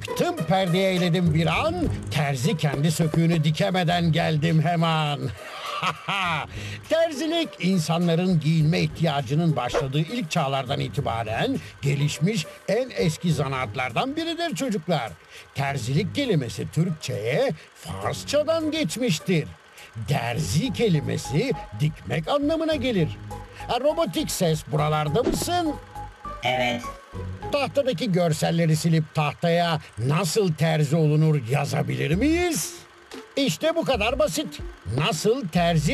Çıktım perdeye eyledim bir an, terzi kendi söküğünü dikemeden geldim hemen. Terzilik insanların giyinme ihtiyacının başladığı ilk çağlardan itibaren gelişmiş en eski zanaatlardan biridir çocuklar. Terzilik kelimesi Türkçe'ye Farsçadan geçmiştir. Derzi kelimesi dikmek anlamına gelir. Robotik ses buralarda mısın? Evet. Tahtadaki görselleri silip tahtaya nasıl terzi olunur yazabilir miyiz? İşte bu kadar basit. Nasıl terzi